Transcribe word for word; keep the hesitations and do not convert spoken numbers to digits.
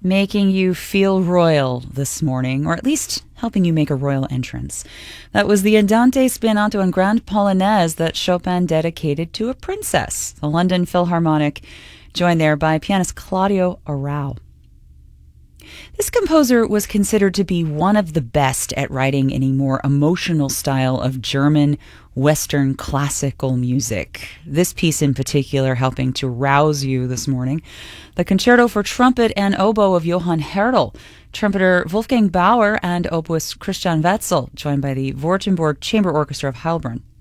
making you feel royal this morning, or at least helping you make a royal entrance. That was the Andante Spianato and Grand Polonaise that Chopin dedicated to a princess, the London Philharmonic, joined there by pianist Claudio Arrau. This composer was considered to be one of the best at writing in a more emotional style of German Western classical music. This piece in particular helping to rouse you this morning. The Concerto for Trumpet and Oboe of Johann Hertel, trumpeter Wolfgang Bauer and oboist Christian Wetzel, joined by the Württemberg Chamber Orchestra of Heilbronn.